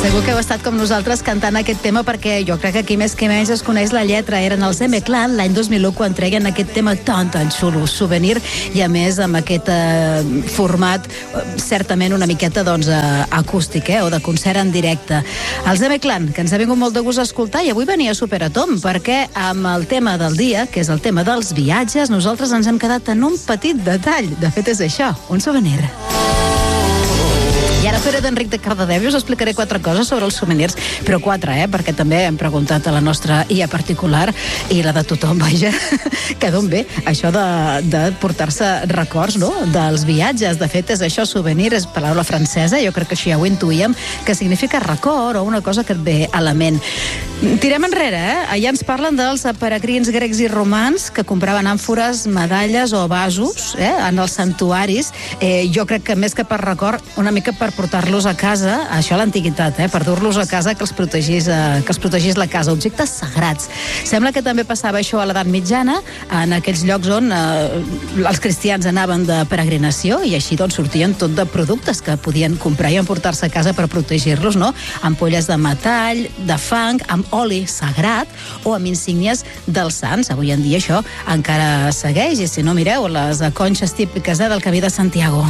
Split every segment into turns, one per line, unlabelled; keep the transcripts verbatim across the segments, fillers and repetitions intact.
Segur que heu estat com nosaltres cantant aquest tema perquè jo crec que aquí més que menys es coneix la lletra. Eren els M-Clan l'any dos mil u quan treien aquest tema tan tan xulo, Souvenir, i a més amb aquest eh, format eh, certament una miqueta doncs eh, acústic, eh, o de concert en directe. Els M-Clan, que ens ha vingut molt de gust a escoltar, i avui venia Superatom perquè amb el tema del dia, que és el tema dels viatges, nosaltres ens hem quedat en un petit detall. De fet és això, un souvenir. I ara, Pere d'Enric de Cardedeu, us explicaré quatre coses sobre els souvenirs, però quatre, eh? Perquè també hem preguntat a la nostra I A particular i la de tothom, vaja, que d'on ve això de, de portar-se records, no?, dels viatges. De fet, és això, souvenir, és paraula francesa, jo crec que això ja ho intuïem, que significa record o una cosa que et ve a la ment. Tirem enrere, eh? Allà ens parlen dels peregrins grecs i romans que compraven àmfores, medalles o vasos eh? en els santuaris. Eh, jo crec que més que per record, una mica per portar-los a casa, això a l'antiguitat, eh? per dur-los a casa que els, protegís, eh, que els protegís la casa, objectes sagrats. Sembla que també passava això a l'edat mitjana, en aquells llocs on eh, els cristians anaven de peregrinació i així doncs sortien tot de productes que podien comprar i emportar-se a casa per protegir-los, no? Ampolles de metall, de fang, amb oli sagrat o amb insígnies dels sants. Avui en dia això encara segueix, i si no, mireu les conxes típiques eh, del Camí de Santiago.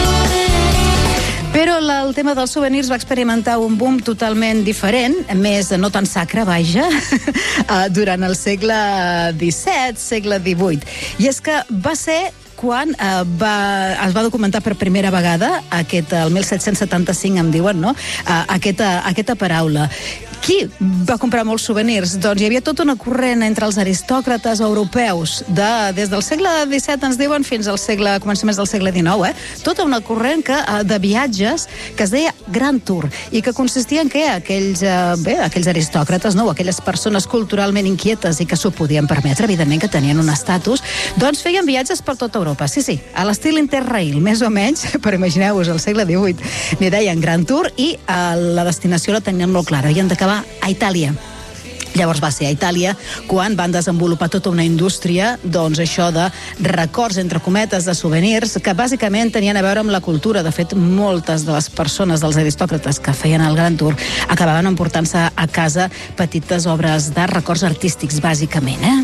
Però el tema dels souvenirs va experimentar un boom totalment diferent, més no tan sacre, vaja, durant el segle disset, segle divuit. I és que va ser quan eh, va, es va documentar per primera vegada, aquest, el mil set-cents setanta-cinc em diuen, no?, eh, aquesta, aquesta paraula. Qui va comprar molts souvenirs? Doncs hi havia tota una corrent entre els aristòcrates europeus, de, des del segle disset, ens diuen, fins al segle, començaments del segle dinou, eh? Tota una corrent que, de viatges que es deia Grand Tour, i que consistia en què aquells, eh, bé, aquells aristòcrates, no?, aquelles persones culturalment inquietes i que s'ho podien permetre, evidentment que tenien un estatus, doncs feien viatges per tota Europa. Sí, sí, a l'estil Interrail, més o menys, però imagineu-vos, al segle divuit n'hi deien Grand Tour, i eh, la destinació la tenien molt clara, havien d'acabar a Itàlia. Llavors va ser a Itàlia quan van desenvolupar tota una indústria, doncs això de records, entre cometes, de souvenirs, que bàsicament tenien a veure amb la cultura. De fet, moltes de les persones, dels aristòcrates que feien el Grand Tour, acabaven emportant-se a casa petites obres d'art, records artístics, bàsicament, eh?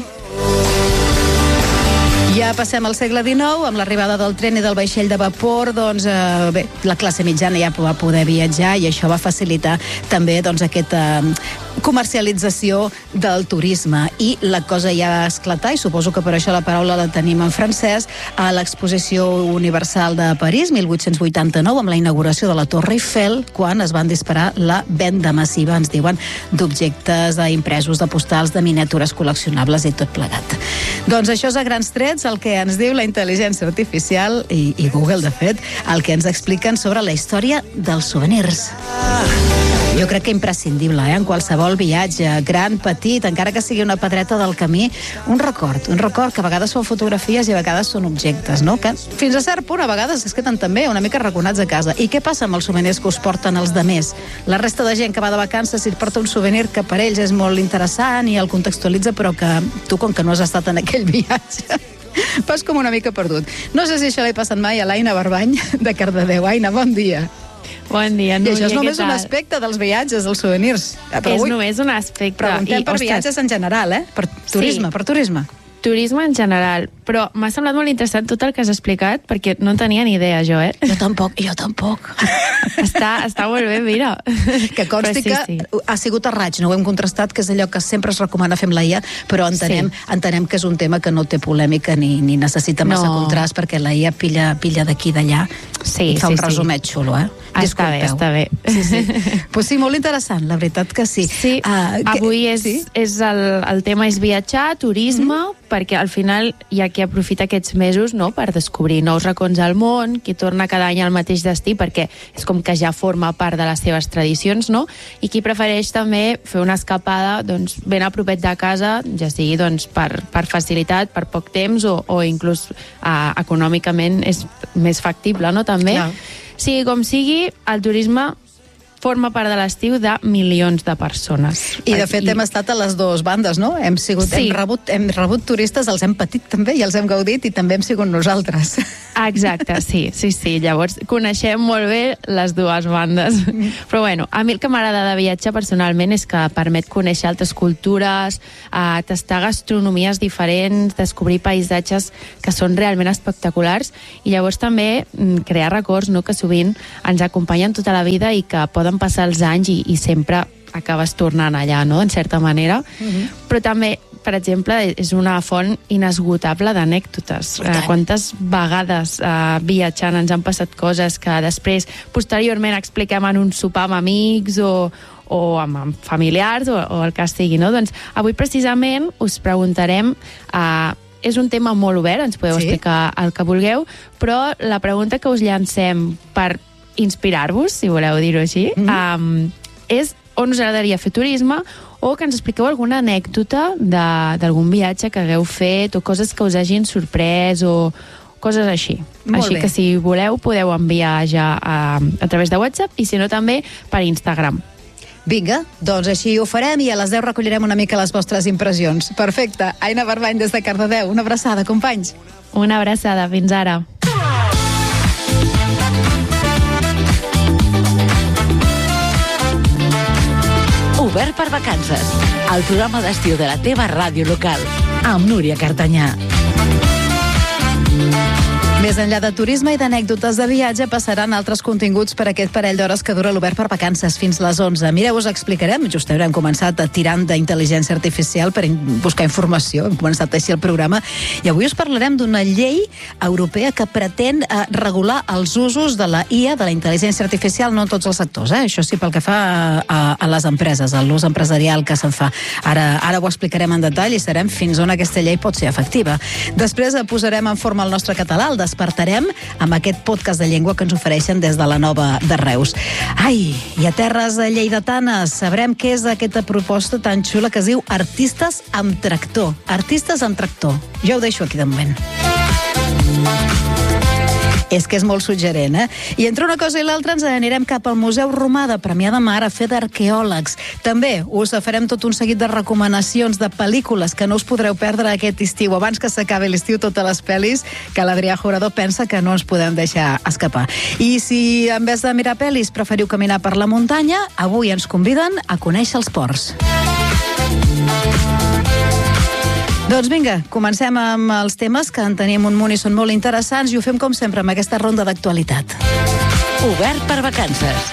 Ja passem al segle dinou, amb l'arribada del tren i del vaixell de vapor, doncs, eh, bé, la classe mitjana ja va poder viatjar i això va facilitar també doncs, aquesta comercialització del turisme. I la cosa ja va esclatar, i suposo que per això la paraula la tenim en francès, a l'Exposició Universal de París, mil vuit-cents vuitanta-nou, amb la inauguració de la Torre Eiffel, quan es van disparar la venda massiva, ens diuen, d'objectes impresos, de postals, de miniatures col·leccionables i tot plegat. Doncs això és a grans trets el que ens diu la intel·ligència artificial i, i Google, de fet, el que ens expliquen sobre la història dels souvenirs. Jo crec que imprescindible, eh? En qualsevol viatge, gran, petit, encara que sigui una pedreta del camí, un record, un record que a vegades són fotografies i a vegades són objectes, no? Que fins a cert punt a vegades es queden també una mica arraconats a casa. I què passa amb els souvenirs que us porten els demés? La resta de gent que va de vacances si et porta un souvenir que per ells és molt interessant i el contextualitza, però que tu, com que no has estat en aquell viatge, vas com una mica perdut. No sé si això li ha passat mai a l'Aina Barbany de Cardedeu. Aina, bon dia.
Bon dia, Núria.
I això és només un aspecte dels viatges, dels souvenirs.
Però és avui només un aspecte.
Preguntem I, per ostres, viatges en general, eh? Per turisme, sí. per turisme.
Turisme en general, però m'ha semblat molt interessant tot el que has explicat, perquè no en tenia ni idea, jo, eh?
Jo tampoc, jo tampoc.
Està, està molt bé, mira.
Que consti sí, que sí. ha sigut a raig, no ho hem contrastat, que és allò que sempre es recomana fer amb la I A, però entenem, sí. entenem que és un tema que no té polèmica ni, ni necessita massa no. contrast, perquè la I A pilla, pilla d'aquí i d'allà sí, i fa sí, un resumet sí. xulo, eh?
Està bé, està bé.
Sí, sí. Pues sí, molt interessant, la veritat que sí.
Sí, uh, que, avui és, sí? és el, el tema és viatjar, turisme, mm. perquè al final hi ha qui aprofita aquests mesos, no?, per descobrir nous racons al món, qui torna cada any al mateix destí, perquè és com que ja forma part de les seves tradicions, no?, i qui prefereix també fer una escapada doncs, ben a propet de casa, ja sigui doncs, per, per facilitat, per poc temps, o, o inclús uh, econòmicament és més factible, no?, també. Clar. Sigui com sigui, el turisme forma part de l'estiu de milions de persones.
I de fet I... hem estat a les dues bandes, no? Hem, sigut, sí. hem, rebut, hem rebut turistes, els hem patit també i els hem gaudit i també hem sigut nosaltres.
Exacte, sí, sí, sí. Llavors coneixem molt bé les dues bandes. Mm. Però bueno, a mi el que m'agrada de viatjar personalment és que permet conèixer altres cultures, eh, tastar gastronomies diferents, descobrir paisatges que són realment espectaculars i llavors també mm, crear records, no?, que sovint ens acompanyen tota la vida i que poden passar els anys i, i sempre acabes tornant allà, no?, en certa manera. Mm-hmm. Però també, per exemple, és una font inesgotable d'anècdotes. Eh, quantes vegades eh, viatjant ens han passat coses que després, posteriorment, expliquem en un sopar amb amics o, o amb, amb familiars o, o el que sigui, no? Doncs avui precisament us preguntarem... Eh, és un tema molt obert, ens podeu sí. explicar el que vulgueu, però la pregunta que us llancem per inspirar-vos, si voleu dir-ho així, mm-hmm. um, és on us agradaria fer turisme o que ens expliqueu alguna anècdota d'algun viatge que hagueu fet o coses que us hagin sorprès o coses així. Molt així bé. Que si voleu podeu enviar ja a, a través de WhatsApp i si no també per Instagram.
Vinga, doncs així ho farem i a les deu recollirem una mica les vostres impressions. Perfecte. Aina Barbany des de Cardedeu. Una abraçada, companys.
Una abraçada. Fins ara.
Obert per vacances. El programa d'estiu de la teva ràdio local. Amb Núria Cartanyà.
Més enllà de turisme i d'anècdotes de viatge, passaran altres continguts per aquest parell d'hores que dura l'Obert per Vacances fins les onze. Mireu, us explicarem, just haurem començat tirant d'intel·ligència artificial per buscar informació, hem començat així el programa, i avui us parlarem d'una llei europea que pretén eh, regular els usos de la I A, de la intel·ligència artificial, no en tots els sectors, eh? Això sí, pel que fa a, a, a les empreses, a l'ús empresarial que se'n fa. Ara, ara ho explicarem en detall i sabem fins on aquesta llei pot ser efectiva. Després eh, posarem en forma el nostre català, el despertarem amb aquest podcast de llengua que ens ofereixen des de la Nova de Reus. Ai, i a terres lleidatanes sabrem què és aquesta proposta tan xula que es diu Artistes amb Tractor. Artistes amb Tractor. Jo ho deixo aquí de moment. És que és molt suggerent, eh? I entre una cosa i l'altra ens anirem cap al Museu Romà de Premià de Mar a fer d'arqueòlegs. També us farem tot un seguit de recomanacions de pel·lícules que no us podreu perdre aquest estiu. Abans que s'acabi l'estiu, totes les pel·lis que l'Adrià Jurado pensa que no ens podem deixar escapar. I si en vez de mirar pel·lis preferiu caminar per la muntanya, avui ens conviden a conèixer els ports. Doncs vinga, comencem amb els temes, que en tenim un munt i són molt interessants, i ho fem com sempre amb aquesta ronda d'actualitat.
Obert per vacances.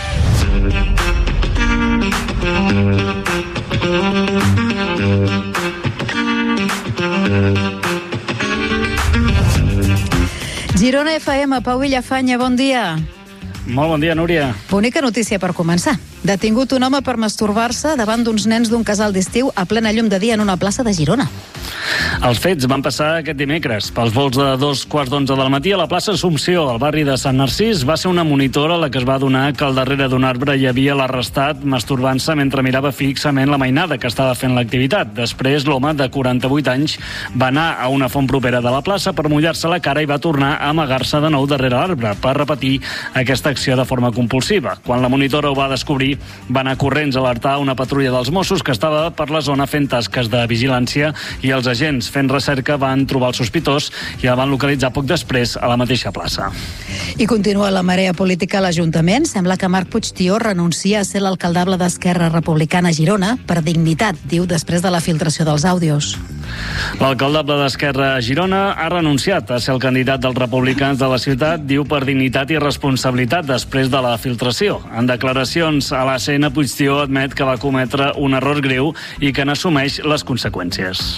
Girona F M, Pau Villafanya, bon dia.
Molt bon dia, Núria.
Bonica notícia per començar. Detingut un home per masturbar-se davant d'uns nens d'un casal d'estiu a plena llum de dia en una plaça de Girona.
Els fets van passar aquest dimecres. Pels volts de dos quarts d'onze del matí a la plaça Assumpció, al barri de Sant Narcís, va ser una monitora la que es va adonar que al darrere d'un arbre hi havia l'arrestat masturbant-se mentre mirava fixament la mainada que estava fent l'activitat. Després, l'home de quaranta-vuit anys va anar a una font propera de la plaça per mullar-se la cara i va tornar a amagar-se de nou darrere l'arbre per repetir aquesta acció de forma compulsiva. Quan la monitora ho va descobrir, va anar corrents a alertar una patrulla dels Mossos que estava per la zona fent tasques de vigilància i els agents fent recerca van trobar el sospitós i el van localitzar poc després a la mateixa plaça.
I continua la marea política a l'Ajuntament. Sembla que Marc Puigtió renuncia a ser l'alcaldable d'Esquerra Republicana a Girona per dignitat, diu, després de la filtració dels àudios.
L'alcaldable d'Esquerra a Girona ha renunciat a ser el candidat dels republicans de la ciutat, diu, per dignitat i responsabilitat després de la filtració. En declaracions a l'A C N, Puigtió admet que va cometre un error greu i que n'assumeix les conseqüències.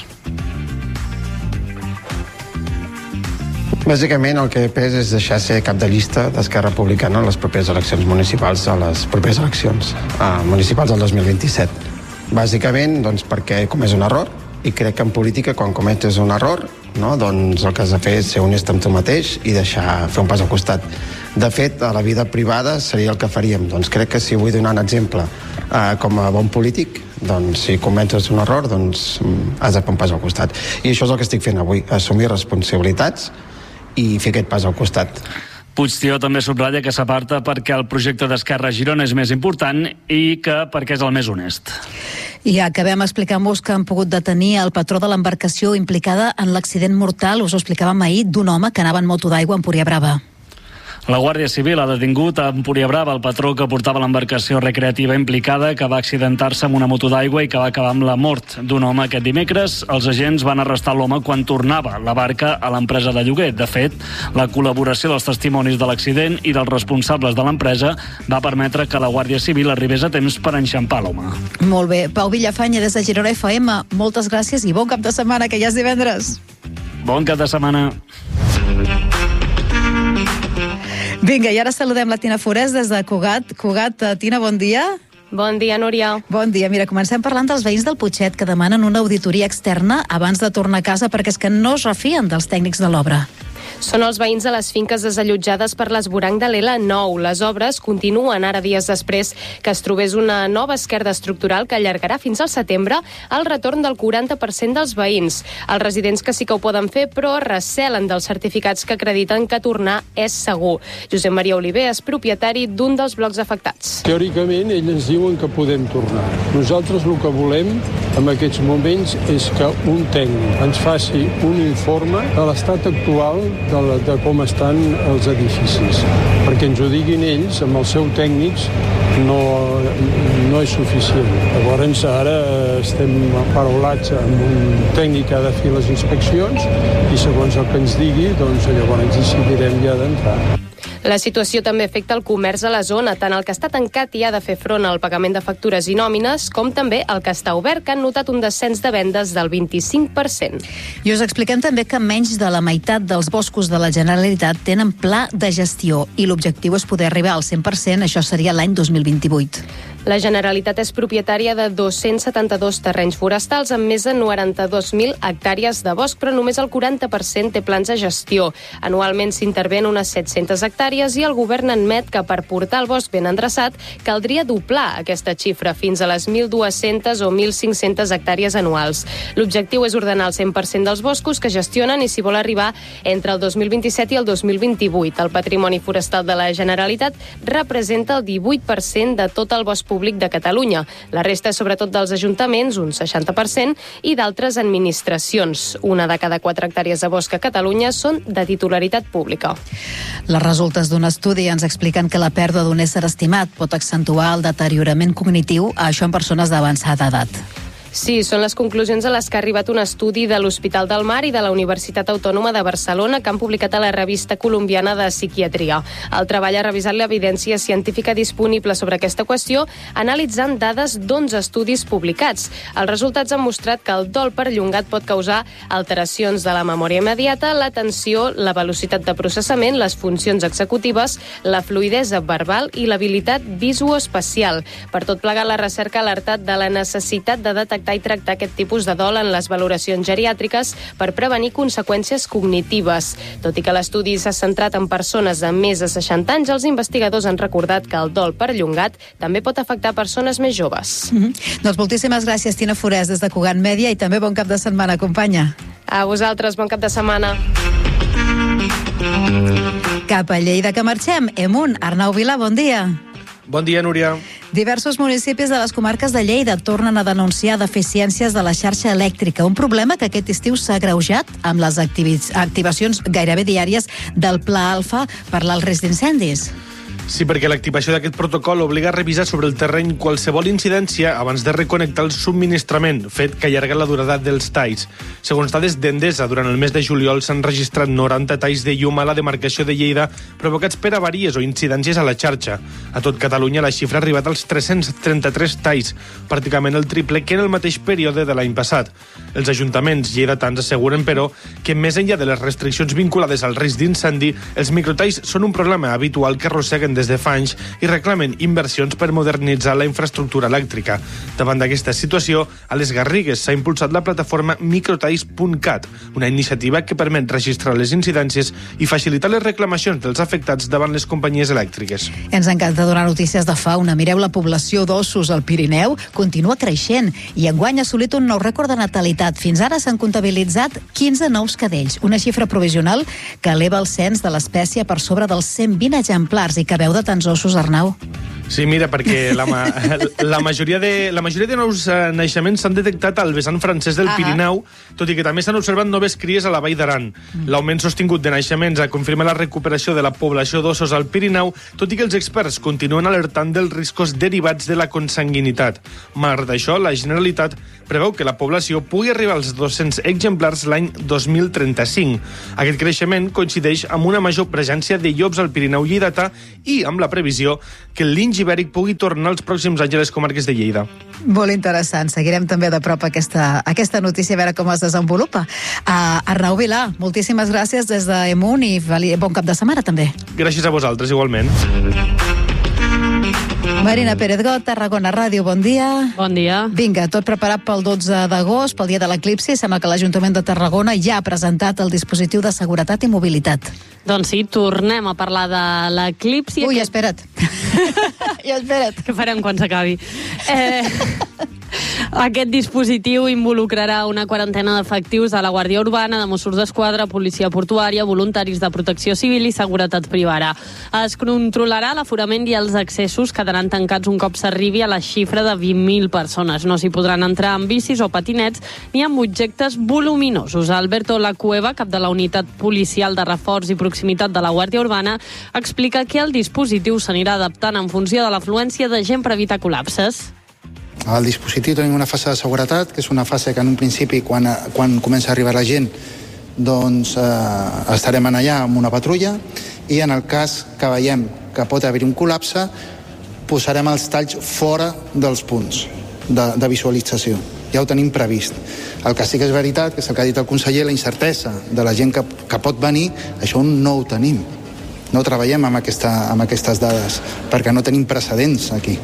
Bàsicament el que he pres és deixar ser cap de llista d'Esquerra Republicana en les properes eleccions municipals, a les properes eleccions uh, municipals del dos mil vint-i-set. Bàsicament, doncs, perquè he comès un error i crec que en política, quan cometes un error, no, doncs el que has de fer és ser honest amb tu mateix i deixar fer un pas al costat. De fet, a la vida privada seria el que faríem. Doncs crec que si vull donar un exemple uh, com a bon polític, doncs si cometes un error, doncs has de fer un pas al costat. I això és el que estic fent avui, assumir responsabilitats i fer aquest pas al costat.
Puigtió també subratlla que s'aparta perquè el projecte d'Esquerra a Girona és més important i que perquè és el més honest.
I acabem explicant-vos que han pogut detenir el patró de l'embarcació implicada en l'accident mortal, us ho explicàvem ahir, d'un home que anava en moto d'aigua a Empúria Brava.
La Guàrdia Civil ha detingut a Empúria Brava el patró que portava l'embarcació recreativa implicada, que va accidentar-se amb una moto d'aigua i que va acabar amb la mort d'un home aquest dimecres. Els agents van arrestar l'home quan tornava la barca a l'empresa de lloguer. De fet, la col·laboració dels testimonis de l'accident i dels responsables de l'empresa va permetre que la Guàrdia Civil arribés a temps per enxampar l'home.
Molt bé. Pau Villafanya, des de Girona F M, moltes gràcies i bon cap de setmana, que ja és divendres.
Bon cap de setmana.
Vinga, i ara saludem la Tina Forès des de Cugat. Cugat, Tina, bon dia.
Bon dia, Núria.
Bon dia. Mira, comencem parlant dels veïns del Putxet que demanen una auditoria externa abans de tornar a casa perquè és que no es refien dels tècnics de l'obra.
Són els veïns de les finques desallotjades per l'esvoranc de l'Ela nou. Les obres continuen ara dies després que es trobés una nova esquerda estructural que allargarà fins al setembre el retorn del quaranta per cent dels veïns. Els residents que sí que ho poden fer, però recelen dels certificats que acrediten que tornar és segur. Josep Maria Oliver és propietari d'un dels blocs afectats.
Teòricament, ells ens diuen que podem tornar. Nosaltres el que volem en aquests moments és que un tècnic ens faci un informe de l'estat actual de, la, de com estan els edificis. Perquè ens ho diguin ells, amb els seus tècnics, no, no és suficient. Llavors, ara estem paraulats amb un tècnic que ha de fer les inspeccions i segons el que ens digui, doncs llavors decidirem ja d'entrar.
La situació també afecta el comerç a la zona, tant el que està tancat i ha de fer front al pagament de factures i nòmines, com també el que està obert, que han notat un descens de vendes del vint-i-cinc per cent.
I us expliquem també que menys de la meitat dels boscos de la Generalitat tenen pla de gestió i l'objectiu és poder arribar al cent per cent, això seria l'any dos mil vint-i-vuit.
La Generalitat és propietària de dos-cents setanta-dos terrenys forestals amb més de noranta-dos mil hectàrees de bosc, però només el quaranta per cent té plans de gestió. Anualment s'interven unes set-centes hectàrees i el govern admet que per portar el bosc ben endreçat caldria doblar aquesta xifra fins a les mil dues-centes o mil cinc-centes hectàrees anuals. L'objectiu és ordenar el cent per cent dels boscos que gestionen i s'hi vol arribar entre el dos mil vint-i-set i el dos mil vint-i-vuit. El patrimoni forestal de la Generalitat representa el divuit per cent de tot el bosc públic de Catalunya. La resta és sobretot dels ajuntaments, un seixanta per cent, i d'altres administracions. Una de cada quatre hectàrees de bosc a Catalunya són de titularitat pública.
Les resultes d'un estudi ens expliquen que la pèrdua d'un ésser estimat pot accentuar el deteriorament cognitiu, això en persones d'avançada edat.
Sí, són les conclusions a les que ha arribat un estudi de l'Hospital del Mar i de la Universitat Autònoma de Barcelona que han publicat a la revista colombiana de psiquiatria. El treball ha revisat l'evidència científica disponible sobre aquesta qüestió analitzant dades d'onze estudis publicats. Els resultats han mostrat que el dol perllongat pot causar alteracions de la memòria immediata, l'atenció, la velocitat de processament, les funcions executives, la fluïdesa verbal i l'habilitat visoespacial. Per tot plegat, la recerca ha alertat de la necessitat de detectar i tractar aquest tipus de dol en les valoracions geriàtriques per prevenir conseqüències cognitives. Tot i que l'estudi s'ha centrat en persones de més de seixanta anys, els investigadors han recordat que el dol perllongat també pot afectar persones més joves.
Mm-hmm. Doncs moltíssimes gràcies, Tina Forès, des de Cugat Mèdia, i també bon cap de setmana, companya.
A vosaltres, bon cap de setmana.
Cap a Lleida que marxem. Emunt, Arnau Vila, bon dia.
Bon dia, Núria.
Diversos municipis de les comarques de Lleida tornen a denunciar deficiències de la xarxa elèctrica, un problema que aquest estiu s'ha agreujat amb les activacions gairebé diàries del Pla Alfa per l'alt risc d'incendis.
Sí, perquè l'activació d'aquest protocol obliga a revisar sobre el terreny qualsevol incidència abans de reconnectar el subministrament, fet que allarga la durada dels talls. Segons dades d'Endesa, durant el mes de juliol s'han registrat noranta talls de llum a la demarcació de Lleida provocats per avaries o incidències a la xarxa. A tot Catalunya la xifra ha arribat als tres-cents trenta-tres talls, pràcticament el triple que en el mateix període de l'any passat. Els ajuntaments lleidatans asseguren, però, que més enllà de les restriccions vinculades al risc d'incendi, els microtalls són un problema habitual que arrosseguen des de fa anys i reclamen inversions per modernitzar la infraestructura elèctrica. Davant d'aquesta situació, a les Garrigues s'ha impulsat la plataforma microtalls punt cat, una iniciativa que permet registrar les incidències i facilitar les reclamacions dels afectats davant les companyies elèctriques.
Ens encanta donar notícies de fauna. Mireu, la població d'ossos al Pirineu continua creixent i enguany ha assolit un nou rècord de natalitat. Fins ara s'han comptabilitzat quinze nous cadells, una xifra provisional que eleva el cens de l'espècie per sobre dels cent vint exemplars. I que veu de tants ossos, Arnau?
Sí, mira, perquè la, ma la, majoria, de, la majoria de nous eh, naixements s'han detectat al vessant francès del ah Pirineu, tot i que també s'han observat noves cries a la Vall d'Aran. Mm. L'augment sostingut de naixements confirma la recuperació de la població d'ossos al Pirineu, tot i que els experts continuen alertant dels riscos derivats de la consanguinitat. Malgrat això, la Generalitat preveu que la població pugui arribar als dos-cents exemplars l'any dos mil trenta-cinc. Aquest creixement coincideix amb una major presència de llops al Pirineu lleidatà i amb la previsió que el linx ibèric pugui tornar els pròxims anys a les comarques de Lleida.
Molt interessant. Seguirem també de prop aquesta, aquesta notícia, a veure com es desenvolupa. Uh, Arnau Vilà, moltíssimes gràcies des d'Emun i bon cap de setmana també.
Gràcies a vosaltres, igualment.
Marina Pérez Got, Tarragona Ràdio, bon dia.
Bon dia.
Vinga, tot preparat pel dotze d'agost, pel dia de l'eclipsi. Sembla que l'Ajuntament de Tarragona ja ha presentat el dispositiu de seguretat i mobilitat.
Doncs sí, tornem a parlar de l'eclipsi.
Ui, espera't. ja, espera't.
Què farem quan s'acabi? Eh... Aquest dispositiu involucrarà una quarantena d'efectius de la Guàrdia Urbana, de Mossos d'Esquadra, Policia Portuària, voluntaris de protecció civil i seguretat privada. Es controlarà l'aforament i els accessos quedaran tancats un cop s'arribi a la xifra de vint mil persones. No s'hi podran entrar amb bicis o patinets ni amb objectes voluminosos. Alberto Lacueva, cap de la unitat policial de reforç i proximitat de la Guàrdia Urbana, explica que el dispositiu s'anirà adaptant en funció de l'afluència de gent per evitar col·lapses.
Al dispositiu tenim una fase de seguretat, que és una fase que en un principi, quan, quan comença a arribar la gent, doncs eh, estarem allà amb una patrulla i en el cas que veiem que pot haver un col·lapse, posarem els talls fora dels punts de, de visualització. Ja ho tenim previst. El que sí que és veritat, que és el que ha dit el conseller, la incertesa de la gent que, que pot venir, això no ho tenim. No treballem amb, aquesta, amb aquestes dades, perquè no tenim precedents aquí.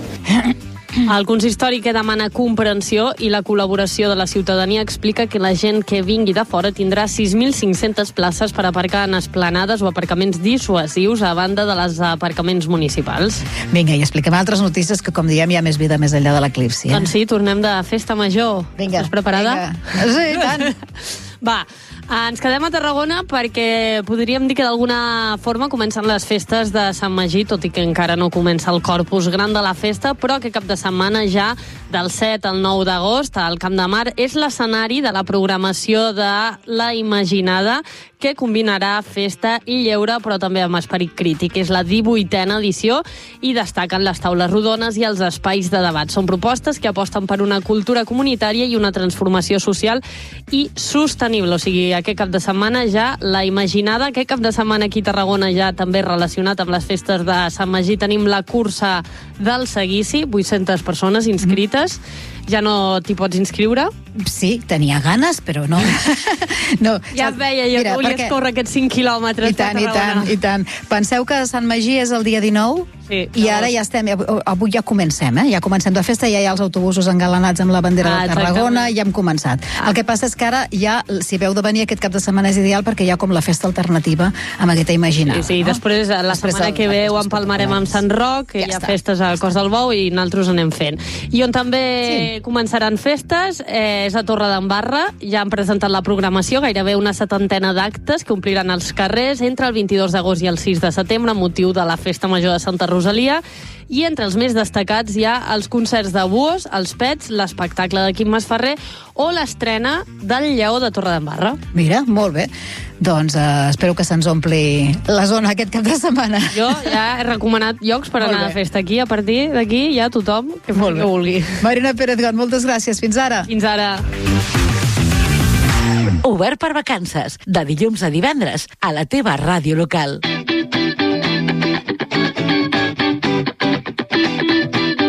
El consistori, que demana comprensió i la col·laboració de la ciutadania, explica que la gent que vingui de fora tindrà sis mil cinc-centes places per aparcar en esplanades o aparcaments dissuasius a banda de les aparcaments municipals.
Vinga, i expliquem altres notícies que, com diem, hi ha més vida més enllà de l'eclipsi. Eh?
Doncs sí, tornem de festa major.
Vinga.
Estàs preparada?
Vinga. Sí, tant.
Va, ens quedem a Tarragona perquè podríem dir que d'alguna forma comencen les festes de Sant Magí, tot i que encara no comença el corpus gran de la festa, però que cap de setmana ja del set al nou d'agost al Camp de Mar és l'escenari de la programació de La Imaginada, que combinarà festa i lleure, però també amb esperit crític. És la divuitena edició i destaquen les taules rodones i els espais de debat. Són propostes que aposten per una cultura comunitària i una transformació social i sostenible. O sigui, aquest cap de setmana ja La Imaginada. Aquest cap de setmana aquí a Tarragona ja també relacionat amb les festes de Sant Magí tenim la cursa del seguici, vuit-centes persones inscrites. Ja no t'hi pots inscriure?
Sí, tenia ganes, però no. no.
Ja et veia, jo Mira, que volies perquè... córrer aquests cinc quilòmetres
I tant,
de Tarragona.
I tant, i tant. Penseu que Sant Magí és el dia dinou?
Sí,
I ara ja estem, avui ja comencem, eh? Ja comencem de festa, ja hi ha els autobusos engalanats amb la bandera ah, de Tarragona, ja hem començat. Ah. El que passa és que ara ja, si veu de venir aquest cap de setmana és ideal perquè hi ha com la festa alternativa amb aquesta Imaginada.
Sí, sí, no? Després la després setmana el, que ve ho empalmarem amb Sant Roc, que ja hi ha està. festes al Cos del Bou i nosaltres anem fent. I on també sí. començaran festes eh, és a Torre d'Embarra, ja han presentat la programació, gairebé una setantena d'actes que ompliran els carrers entre el vint-i-dos d'agost i el sis de setembre amb motiu de la Festa Major de Santa Rosalia, i entre els més destacats hi ha els concerts de Buos, els Pets, l'espectacle de Quim Masferrer o l'estrena del Lleó de Torredembarra.
Mira, molt bé. Doncs uh, espero que se'ns ompli la zona aquest cap de setmana.
Jo ja he recomanat llocs per anar a festa aquí. A partir d'aquí ja tothom que faci que vulgui.
Marina Pérez Got, moltes gràcies. Fins ara.
Fins ara.
Obert per vacances, de dilluns a divendres, a la teva ràdio local.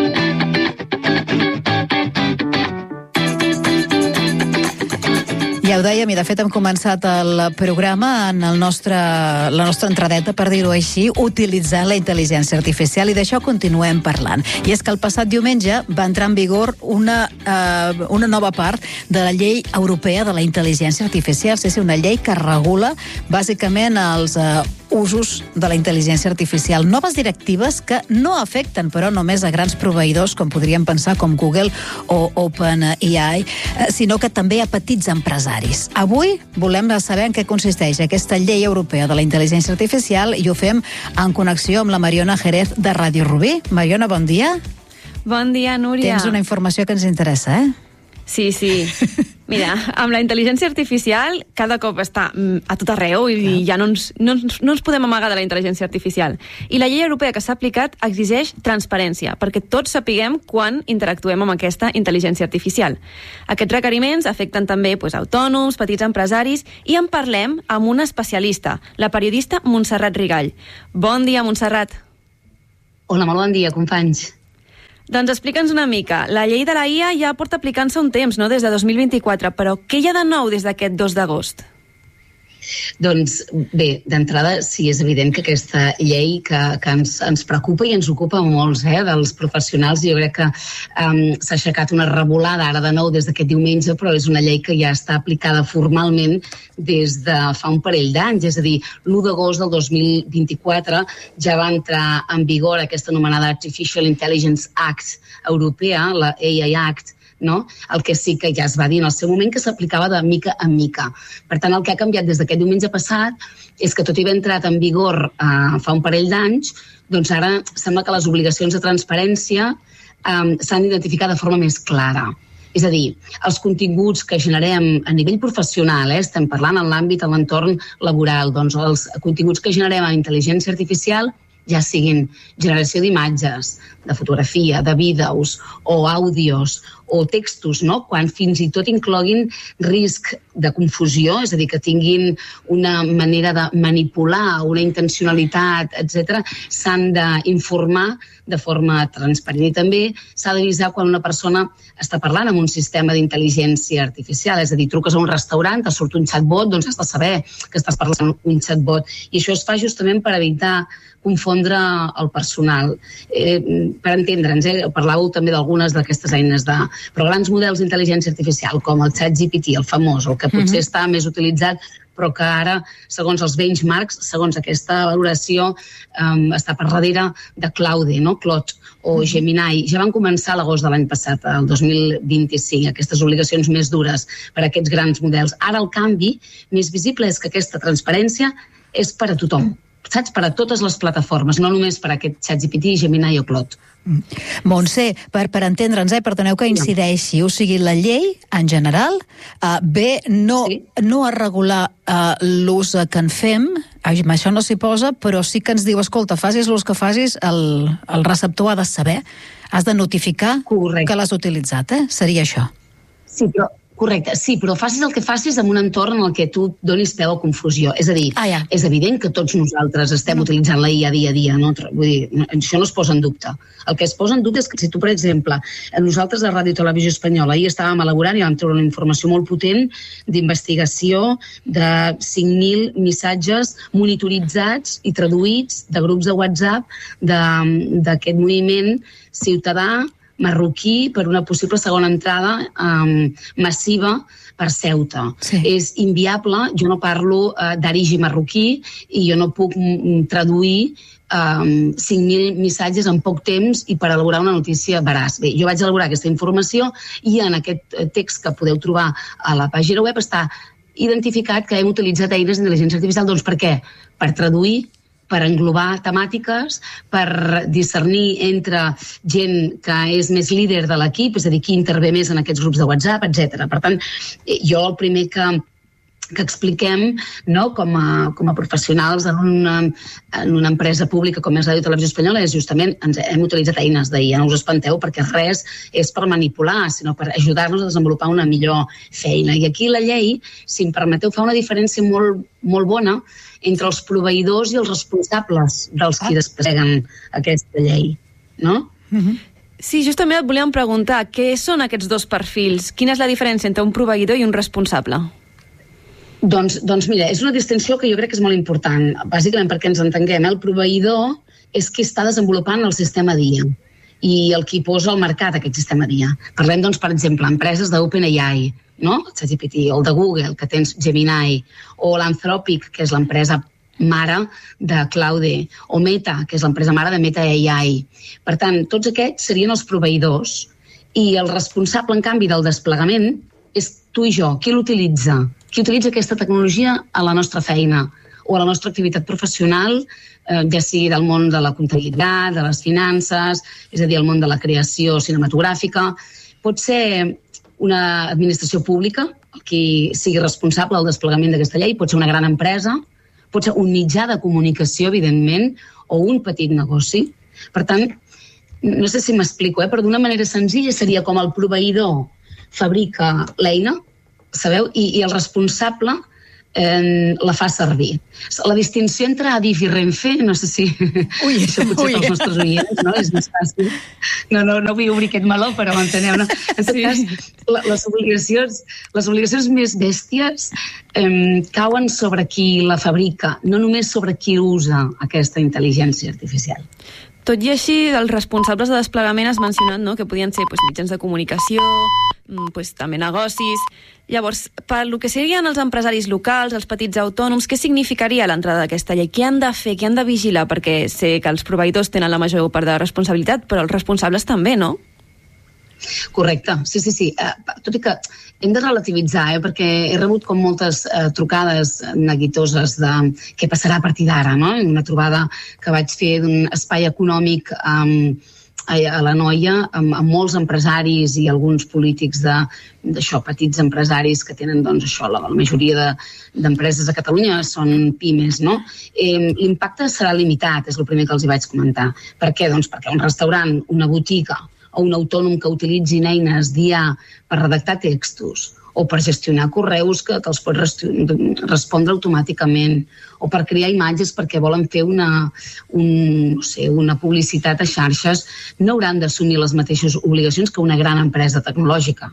I Ja ho dèiem, i de fet hem començat el programa en el nostre, la nostra entradeta, per dir-ho així, utilitzant la intel·ligència artificial, i d'això continuem parlant. I és que el passat diumenge va entrar en vigor una, eh, una nova part de la llei europea de la intel·ligència artificial. Sí, sí, una llei que regula bàsicament els eh, usos de la intel·ligència artificial. Noves directives que no afecten, però, només a grans proveïdors, com podríem pensar, com Google o OpenAI, sinó que també a petits empresaris. Avui volem saber en què consisteix aquesta llei europea de la intel·ligència artificial, i ho fem en connexió amb la Mariona Jerez de Ràdio Rubí. Mariona, bon dia.
Bon dia, Núria.
Tens una informació que ens interessa, eh?
Sí, sí. Mira, amb la intel·ligència artificial cada cop està a tot arreu i Clar. ja no ens, no, ens, no ens podem amagar de la intel·ligència artificial. I la llei europea que s'ha aplicat exigeix transparència, perquè tots sapiguem quan interactuem amb aquesta intel·ligència artificial. Aquests requeriments afecten també pues, autònoms, petits empresaris, i en parlem amb una especialista, la periodista Montserrat Rigall. Bon dia, Montserrat.
Hola, molt bon dia, companys.
Doncs explica'ns una mica. La llei de la I A ja porta aplicant-se un temps, no?, des de dos mil vint-i-quatre, però què hi ha de nou des d'aquest dos d'agost?
Doncs bé, d'entrada sí, és evident que aquesta llei que, que ens, ens preocupa i ens ocupa molts, eh, dels professionals. Jo crec que um, s'ha aixecat una revolada ara de nou des d'aquest diumenge, però és una llei que ja està aplicada formalment des de fa un parell d'anys, és a dir, l'u d'agost del dos mil vint-i-quatre ja va entrar en vigor aquesta anomenada Artificial Intelligence Act europea, la A I Act, no? El que sí que ja es va dir en el seu moment que s'aplicava de mica en mica. Per tant, el que ha canviat des d'aquest diumenge passat és que tot i haver entrat en vigor eh, fa un parell d'anys, doncs ara sembla que les obligacions de transparència eh, s'han d'identificar de forma més clara. És a dir, els continguts que generem a nivell professional, eh, estem parlant en l'àmbit, en l'entorn laboral, doncs els continguts que generem amb intel·ligència artificial, ja siguin generació d'imatges, de fotografia, de vídeos o àudios o textos, no? Quan fins i tot incloguin risc de confusió, és a dir, que tinguin una manera de manipular, una intencionalitat, etcètera, s'han d'informar de forma transparent. I també s'ha d'avisar quan una persona està parlant amb un sistema d'intel·ligència artificial, és a dir, truques a un restaurant, te surt un chatbot, doncs has de saber que estàs parlant amb un chatbot. I això es fa justament per evitar confondre el personal. Eh, per entendre'ns, eh, parlàveu també d'algunes d'aquestes eines, de, però grans models d'intel·ligència artificial, com el ChatGPT, el famós, el que potser uh-huh. està més utilitzat, però que ara, segons els benchmarks, segons aquesta valoració, um, està per darrere de Claude, no? Claude o Gemini. Ja van començar a l'agost de l'any passat, el dos mil vint-i-cinc, aquestes obligacions més dures per a aquests grans models. Ara el canvi més visible és que aquesta transparència és per a tothom, saps? Per a totes les plataformes, no només per a aquest ChatGPT, Gemini o Claude.
Montse, per, per entendre'ns, eh, perdoneu que incideixi, o sigui, la llei, en general, eh, ve no, sí. no a regular eh, l'ús que en fem, això no s'hi posa, però sí que ens diu, escolta, facis l'ús que facis, el, el receptor ha de saber, has de notificar Correcte. Que l'has utilitzat, eh? Seria això.
Sí, però Correcte, sí, però facis el que facis en un entorn en el que tu donis peu a confusió. És a dir, ah, ja. és evident que tots nosaltres estem no. utilitzant la I A dia a dia, no? Vull dir, això no es posa en dubte. El que es posa en dubte és que si tu, per exemple, nosaltres a Ràdio i Televisió Espanyola ahir estàvem elaborant i vam treure una informació molt potent d'investigació de cinc mil missatges monitoritzats i traduïts de grups de WhatsApp d'aquest moviment ciutadà marroquí per una possible segona entrada um, massiva per Ceuta. Sí. És inviable, jo no parlo uh, d'arigi marroquí i jo no puc m- traduir um, cinc mil missatges en poc temps i per elaborar una notícia veraç. Bé, jo vaig elaborar aquesta informació i en aquest text que podeu trobar a la pàgina web està identificat que hem utilitzat eines d'intel·ligència artificial. Doncs per què? Per traduir, per englobar temàtiques, per discernir entre gent que és més líder de l'equip, és a dir, qui intervé més en aquests grups de WhatsApp, etcètera. Per tant, jo el primer que, que expliquem, no, com, a, com a professionals en una, en una empresa pública com és Ràdio i Televisió Espanyola és justament, ens hem utilitzat eines d'ahir, no us espanteu, perquè res és per manipular, sinó per ajudar-nos a desenvolupar una millor feina. I aquí la llei, si em permeteu, fa una diferència molt, molt bona entre els proveïdors i els responsables dels qui despleguen aquesta llei, no?
Mm-hmm. Sí, justament et volíem preguntar, què són aquests dos perfils? Quina és la diferència entre un proveïdor i un responsable?
Doncs, doncs mira, és una distinció que jo crec que és molt important. Bàsicament perquè ens entenguem, el proveïdor és qui està desenvolupant el sistema D I A i el qui posa al mercat aquest sistema D I A. Parlem, doncs, per exemple, empreses d'OpenAI, no? ChatGPT, o el de Google, que tens Gemini, o l'Anthropic, que és l'empresa mare de Claude, o Meta, que és l'empresa mare de Meta A I. Per tant, tots aquests serien els proveïdors i el responsable, en canvi, del desplegament és tu i jo. Qui l'utilitza? Qui utilitza aquesta tecnologia a la nostra feina o a la nostra activitat professional, eh, ja sigui del món de la comptabilitat, de les finances, és a dir, el món de la creació cinematogràfica. Pot ser una administració pública, qui sigui responsable del desplegament d'aquesta llei, pot ser una gran empresa, pot ser un mitjà de comunicació, evidentment, o un petit negoci. Per tant, no sé si m'explico, eh? Però d'una manera senzilla seria com el proveïdor fabrica l'eina, sabeu? I, i el responsable eh, la fa servir. La distinció entre Adif i Renfe, no sé si ui, això potser ui. Pels nostres oients, no? És més fàcil. No, no, no vull obrir aquest meló, però m'enteneu, no? En tot sí. cas, les obligacions, les obligacions més bèsties eh, cauen sobre qui la fabrica, no només sobre qui usa aquesta intel·ligència artificial.
Tot i així, els responsables de desplegament has mencionat, no?, que podien ser pues, mitjans de comunicació, pues, també negocis. Llavors, per lo que serien els empresaris locals, els petits autònoms, què significaria l'entrada d'aquesta llei? Què han de fer? Què han de vigilar? Perquè sé que els proveïdors tenen la major part de responsabilitat, però els responsables també, no?
Correcte, sí, sí, sí. Uh, tot i que hem de relativitzar, eh, perquè he rebut com moltes uh, trucades neguitoses de què passarà a partir d'ara, no? Una trobada que vaig fer d'un espai econòmic um, a, a la Noia amb, amb molts empresaris i alguns polítics de, d'això, petits empresaris que tenen, doncs, això, la, la majoria de, d'empreses a Catalunya són pimes, no? Eh, l'impacte serà limitat, és el primer que els hi vaig comentar. Per què? Doncs perquè un restaurant, una botiga o un autònom que utilitzin eines D I A per redactar textos o per gestionar correus que te'ls pot respondre automàticament o per crear imatges perquè volen fer una, un, no sé, una publicitat a xarxes, no hauran d'assumir les mateixes obligacions que una gran empresa tecnològica.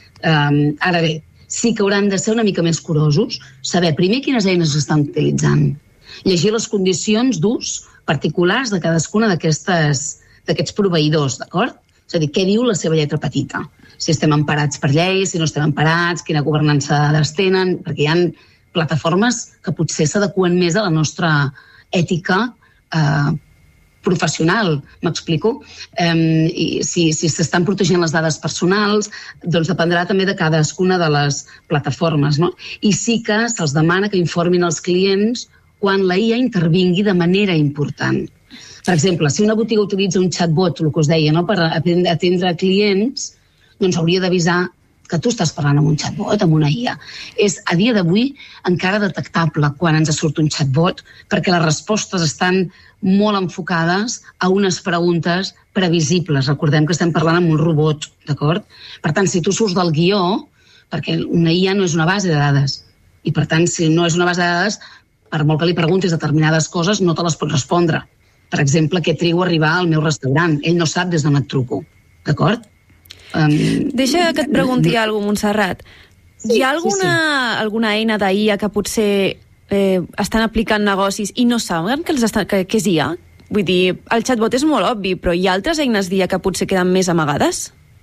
Um, ara bé, sí que hauran de ser una mica més curosos, saber primer quines eines estan utilitzant, llegir les condicions d'ús particulars de cadascuna d'aquestes, d'aquests proveïdors, d'acord? És a dir, què diu la seva lletra petita? Si estem emparats per lleis, si no estem emparats, quina governança de dades tenen, perquè hi ha plataformes que potser s'adeqüen més a la nostra ètica eh, professional, m'explico? Eh, i si, si s'estan protegint les dades personals, doncs dependrà també de cadascuna de les plataformes, no? I sí que se'ls demana que informin els clients quan la I A intervingui de manera important. Per exemple, si una botiga utilitza un chatbot, el que us deia, no? Per atendre clients, doncs hauria d'avisar que tu estàs parlant amb un chatbot, amb una I A. És a dia d'avui encara detectable quan ens surt un chatbot perquè les respostes estan molt enfocades a unes preguntes previsibles. Recordem que estem parlant amb un robot, d'acord? Per tant, si tu surts del guió, perquè una I A no és una base de dades, i per tant, si no és una base de dades, per molt que li preguntis determinades coses, no te les pot respondre. Per exemple, què trigo a arribar al meu restaurant. Ell no sap des d'on et truco, d'acord? Um...
Deixa que et pregunti alguna cosa, Montserrat. Sí, Hi ha alguna, sí, sí. alguna eina d'I A que potser eh, estan aplicant negocis i no saben que, els estan, que, que és I A? Vull dir, el chatbot és molt obvi, però hi ha altres eines d'I A que potser queden més amagades?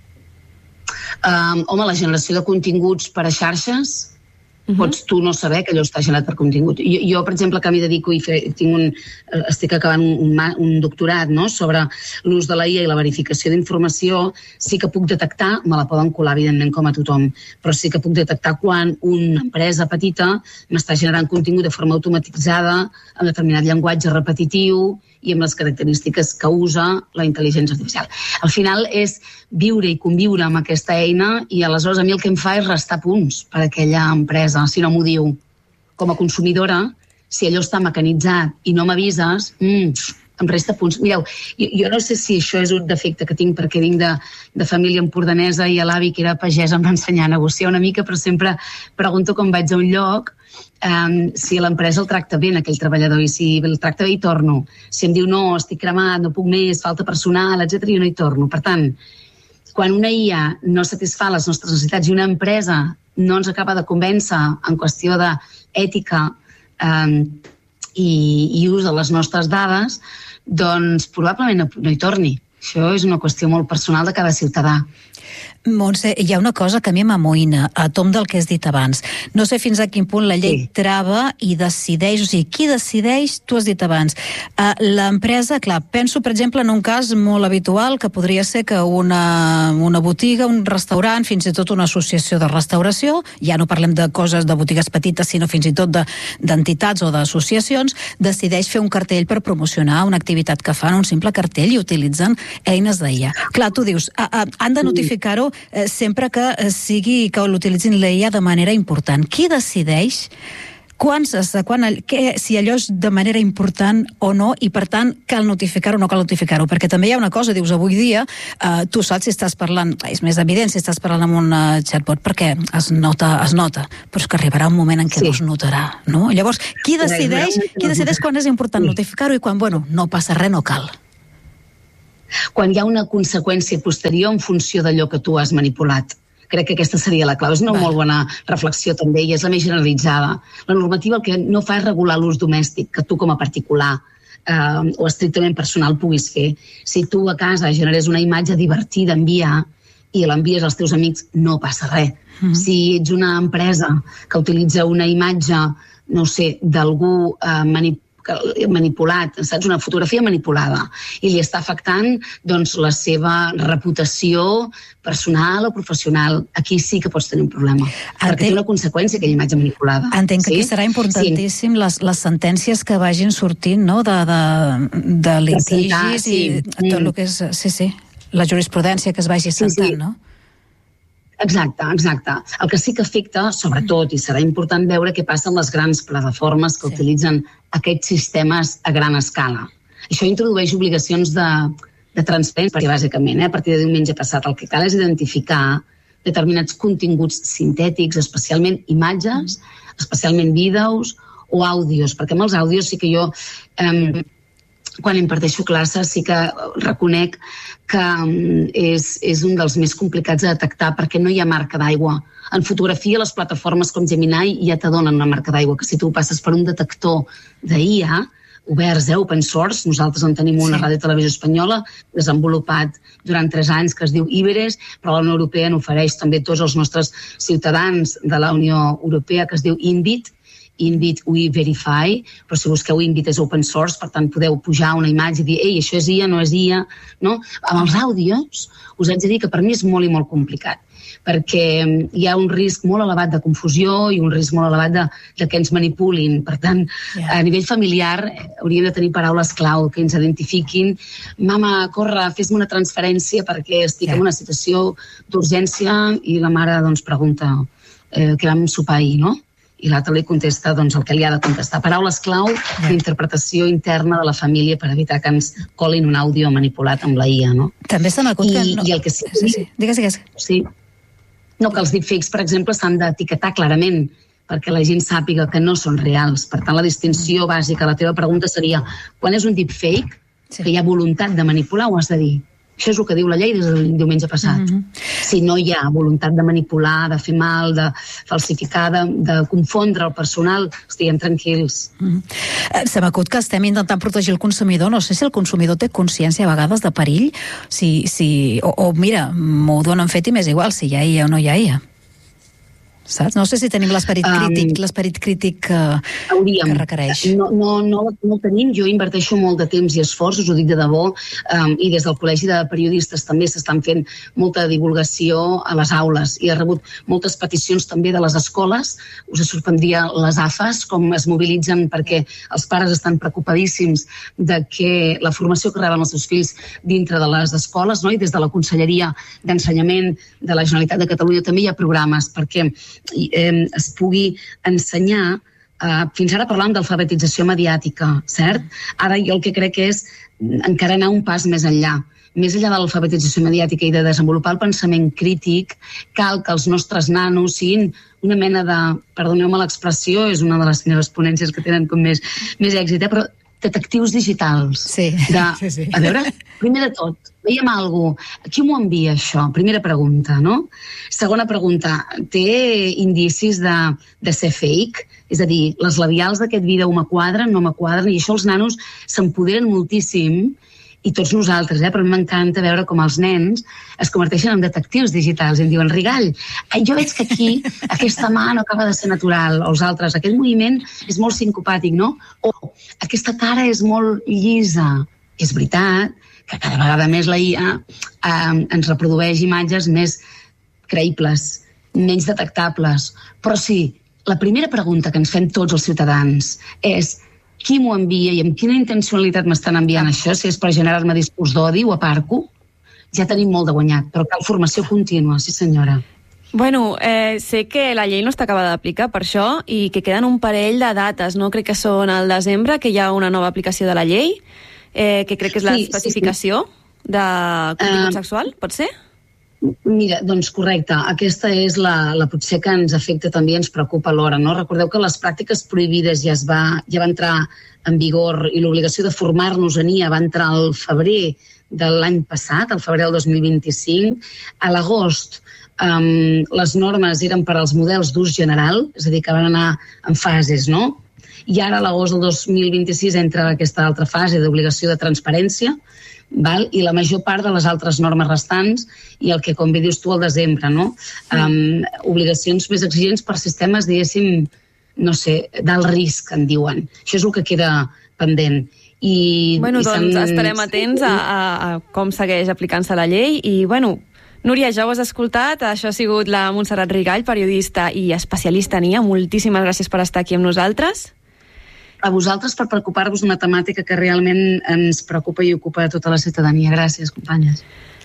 Um, home, la generació de continguts per a xarxes... Uh-huh. Pots tu no saber que allò està generat per contingut. Jo, jo per exemple, que m'hi dedico i fe, tinc un, estic acabant un, un doctorat, no?, sobre l'ús de la I A i la verificació d'informació, sí que puc detectar, me la poden colar, evidentment, com a tothom, però sí que puc detectar quan una empresa petita m'està generant contingut de forma automatitzada, amb determinat llenguatge repetitiu i amb les característiques que usa la intel·ligència artificial. Al final és viure i conviure amb aquesta eina i aleshores a mi el que em fa és restar punts per a aquella empresa, si no m'ho diu. Com a consumidora, si allò està mecanitzat i no m'avises, mmm, em resta punts. Mireu, jo, jo no sé si això és un defecte que tinc perquè vinc de, de família empordanesa i l'avi que era pagès em va ensenyar a negociar una mica, però sempre pregunto quan vaig a un lloc um, si l'empresa el tracta bé aquell treballador i si el tracta bé hi torno. Si em diu no, estic cremat, no puc més, falta personal, etcètera, jo no hi torno. Per tant, quan una I A no satisfà les nostres necessitats i una empresa no ens acaba de convèncer en qüestió d'ètica eh, i, i ús de les nostres dades, doncs probablement no, no hi torni. Això és una qüestió molt personal de cada ciutadà.
Montse, hi ha una cosa que a mi m'amoïna, a tom del que has dit abans. No sé fins a quin punt la llei sí. trava i decideix, o sigui, qui decideix, tu has dit abans. Uh, l'empresa, clar, penso, per exemple, en un cas molt habitual, que podria ser que una, una botiga, un restaurant, fins i tot una associació de restauració, ja no parlem de coses de botigues petites, sinó fins i tot d'entitats de, o d'associacions, decideix fer un cartell per promocionar una activitat que fan, un simple cartell, i utilitzen eines d'I A. Clar, tu dius, uh, uh, han de notificar-ho Eh, sempre que eh, sigui que l'utilitzin l'I A de manera important. Qui decideix quants, quan, que, si allò és de manera important o no, i per tant cal notificar-ho o no cal notificar-ho? Perquè també hi ha una cosa, dius, avui dia eh, tu saps si estàs parlant, és més evident si estàs parlant amb un uh, chatbot, perquè es nota, es nota, però és que arribarà un moment en què sí. no es notarà, no? Llavors, qui decideix, qui decideix quan és important notificar-ho i quan, bueno, no passa res, no cal?
Quan hi ha una conseqüència posterior en funció d'allò que tu has manipulat. Crec que aquesta seria la clau. És una Va. molt bona reflexió també i és la més generalitzada. La normativa el que no fa és regular l'ús domèstic que tu com a particular eh, o estrictament personal puguis fer. Si tu a casa generes una imatge divertida a enviar i l'envies als teus amics, no passa res. Mm-hmm. Si ets una empresa que utilitza una imatge, no sé, d'algú eh, manipulat, manipulat, saps? Una fotografia manipulada i li està afectant doncs, la seva reputació personal o professional. Aquí sí que pots tenir un problema, Entenc... perquè té una conseqüència aquella imatge manipulada.
Entenc que sí? Aquí serà importantíssim sí. les, les sentències que vagin sortint, no?, de, de, de litigis sí. i tot el que és... Sí, sí, la jurisprudència que es vagi sentant, sí, sí. no?
Exacte, exacte. El que sí que afecta, sobretot, i serà important veure què passa amb les grans plataformes que sí. utilitzen aquests sistemes a gran escala. Això introdueix obligacions de, de transparència, bàsicament. Eh? A partir de diumenge passat el que cal és identificar determinats continguts sintètics, especialment imatges, especialment vídeos o àudios, perquè amb els àudios sí que jo... Eh, quan imparteixo classes sí que reconec que és, és un dels més complicats de detectar perquè no hi ha marca d'aigua. En fotografia, les plataformes com Gemini ja t'adonen una marca d'aigua, que si tu passes per un detector d'I A, oberts, eh, open source, nosaltres en tenim una sí. ràdio televisió espanyola desenvolupat durant tres anys que es diu Iberes, però la Unió Europea n'ofereix també tots els nostres ciutadans de la Unió Europea que es diu Inbit, Inbit We Verify, però si busqueu Inbit és open source, per tant podeu pujar una imatge i dir, ei, això és I A, no és I A, no? Amb els àudios us haig de dir que per mi és molt i molt complicat, perquè hi ha un risc molt elevat de confusió i un risc molt elevat de, de que ens manipulin. Per tant, yeah. a nivell familiar hauríem de tenir paraules clau que ens identifiquin. Mama, corre, fes-me una transferència perquè estic yeah. en una situació d'urgència, i la mare doncs, pregunta eh, què vam sopar ahir, no? I l'altre li contesta doncs, el que li ha de contestar. Paraules clau yeah. d'interpretació interna de la família per evitar que ens colin un àudio manipulat amb la I A, no?
També se m'acut que...
I, I el que sí...
sí, sí. Digues, digues.
Sí. No, que els deepfakes, per exemple, s'han d'etiquetar clarament perquè la gent sàpiga que no són reals. Per tant, la distinció mm. bàsica, la teva pregunta seria, quan és un deepfake, sí. que hi ha voluntat de manipular, ho has de dir. Això és el que diu la llei des del diumenge passat. Mm-hmm. Si no hi ha voluntat de manipular, de fer mal, de falsificar, de, de confondre el personal, estiguem tranquils.
Mm-hmm. Se m'acut que estem intentant protegir el consumidor. No sé si el consumidor té consciència a vegades de perill, si, si, o, o mira, m'ho donen fet i m'és igual si hi ha I A o no hi ha I A. Saps? No sé si tenim l'esperit crític, um, l'esperit crític que, que requereix.
No, no, no, no el tenim. Jo inverteixo molt de temps i esforç, us ho dic de debò, um, i des del Col·legi de Periodistes també s'estan fent molta divulgació a les aules, i he rebut moltes peticions també de les escoles. Us sorprendria les A F As, com es mobilitzen perquè els pares estan preocupadíssims de que la formació que reben els seus fills dintre de les escoles, no? I des de la Conselleria d'Ensenyament de la Generalitat de Catalunya també hi ha programes perquè Eh, es pugui ensenyar. Eh, fins ara parlàvem d'alfabetització mediàtica, cert? Ara jo el que crec és encara anar un pas més enllà. Més enllà de l'alfabetització mediàtica i de desenvolupar el pensament crític, cal que els nostres nanos siguin una mena de, perdoneu-me l'expressió, és una de les meves ponències que tenen com més, més èxit, eh? Però detectius digitals.
Sí,
de,
sí, sí.
A veure, primer de tot, veiem alguna cosa. Qui m'ho envia, això? Primera pregunta, no? Segona pregunta, té indicis de, de ser fake? És a dir, les labials d'aquest vídeo m'quadren, no m'quadren, i això els nanos s'empoderen moltíssim, i tots nosaltres, eh? Però a mi m'encanta veure com els nens es converteixen en detectius digitals i em diuen, Rigall, jo veig que aquí aquesta mà no acaba de ser natural, o els altres, aquell moviment és molt sincopàtic, no? O aquesta cara és molt llisa. És veritat que cada vegada més la I A eh, ens reprodueix imatges més creïbles, menys detectables. Però sí, la primera pregunta que ens fem tots els ciutadans és qui m'ho envia i amb quina intencionalitat m'estan enviant això, si és per generar-me discurs d'odi o aparco, ja tenim molt de guanyat, però cal formació contínua, sí senyora.
Bueno, eh, sé que la llei no està acabada d'aplicar per això i que queden un parell de dates, no? Crec que són al desembre, que hi ha una nova aplicació de la llei, eh, que crec que és l'especificació sí, sí, sí. de contingut uh, sexual, pot ser?
Mira, doncs correcte, aquesta és la, la potser que ens afecta també i ens preocupa alhora, no? Recordeu que les pràctiques prohibides ja, es va, ja va entrar en vigor i l'obligació de formar-nos en I A va entrar al febrer de l'any passat, al febrer del dos mil vint-i-cinc. A l'agost um, les normes eren per als models d'ús general, és a dir, que van anar en fases, no? I ara a l'agost del dos mil vint-i-sis entra aquesta altra fase d'obligació de transparència, val? I la major part de les altres normes restants i el que, com bé dius tu, al desembre, no? Um, obligacions més exigents per sistemes, diguéssim, no sé, d'alt risc, en diuen. Això és el que queda pendent. I,
bueno,
i
doncs estarem atents a, a, a com segueix aplicant-se la llei i, bueno, Núria, ja ho has escoltat, això ha sigut la Montserrat Rigall, periodista i especialista en I A. Moltíssimes gràcies per estar aquí amb nosaltres.
A vosaltres per preocupar-vos d'una temàtica que realment ens preocupa i ocupa a tota la ciutadania. Gràcies, companyes.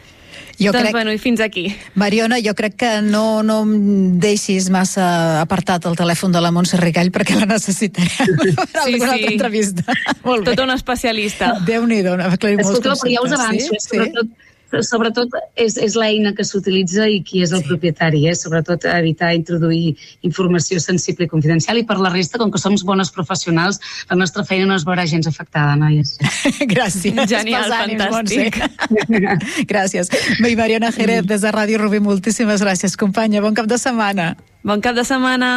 Jo
doncs,
crec...
bueno, i fins aquí.
Mariona, jo crec que no, no em deixis massa apartat el telèfon de la Montse Rigall perquè la necessitarem per
sí,
alguna
sí.
altra entrevista. Molt bé.
Tota una especialista.
Déu-n'hi-do, aclarir molts
conceptes. Escolta, però ja us avanço, sí? sobretot, sobretot és, és l'eina que s'utilitza i qui és el sí. propietari, eh? Sobretot evitar introduir informació sensible i confidencial, i per la resta, com que som bones professionals, la nostra feina no es veurà gens afectada, noies.
Gràcies.
Genial, fantàstic.
Gràcies. I Mariona Jerez, des de Ràdio Rubí, moltíssimes gràcies, companya. Bon cap de setmana.
Bon cap de setmana.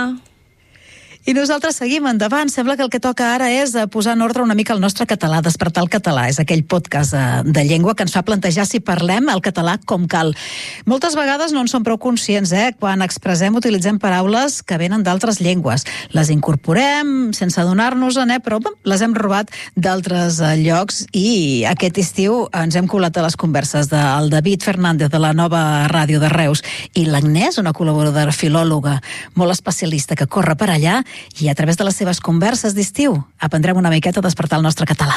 I nosaltres seguim endavant. Sembla que el que toca ara és posar en ordre una mica el nostre català, despertar el català. És aquell podcast de, de llengua que ens fa plantejar si parlem el català com cal. Moltes vegades no en som prou conscients, eh? Quan expressem utilitzem paraules que venen d'altres llengües. Les incorporem sense adonar-nos-en, eh? Però bé, les hem robat d'altres llocs i aquest estiu ens hem colat a les converses del David Fernández de la Nova Ràdio de Reus i l'Agnès, una col·laboradora filòloga molt especialista que corre per allà, i a través de les seves converses d'estiu aprendrem una miqueta a despertar el nostre català.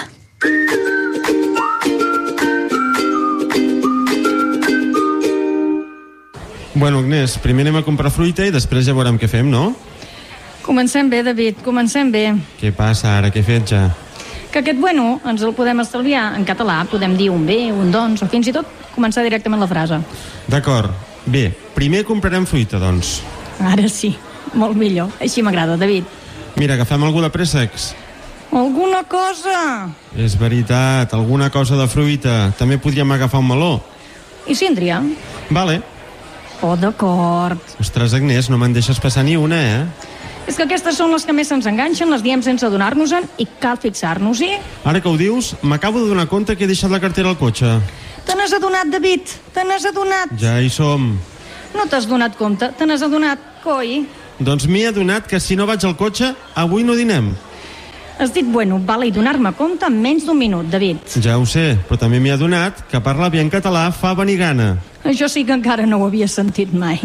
Bueno, Agnès, primer anem a comprar fruita i després ja veurem què fem, no?
Comencem bé, David, comencem bé.
Què passa ara? Què he fet ja?
Que aquest bueno ens el podem estalviar en català, podem dir un bé, un doncs, o fins i tot començar directament la frase.
D'acord. Bé, primer comprarem fruita, doncs.
Ara sí. Molt millor. Així m'agrada, David.
Mira, agafem algú de préssecs.
Alguna cosa!
És veritat, alguna cosa de fruita. També podríem agafar un meló.
I síndria?
Vale.
Oh, d'acord.
Ostres, Agnès, no me'n deixes passar ni una, eh?
És que aquestes són les que més se'ns enganxen, les diem sense adonar-nos-en i cal fixar-nos-hi.
Ara que ho dius, m'acabo de donar compte que he deixat la cartera al cotxe.
Te n'has adonat, David? Te n'has adonat?
Ja hi som.
No t'has donat compte? Te n'has adonat, coi?
Doncs m'he adonat que si no vaig al cotxe, avui no dinem.
Has dit bueno, vale, i donar-me compte en menys d'un minut, David.
Ja ho sé, però també m'he adonat que parlar bé en català fa venir gana.
Això sí que encara no ho havia sentit mai.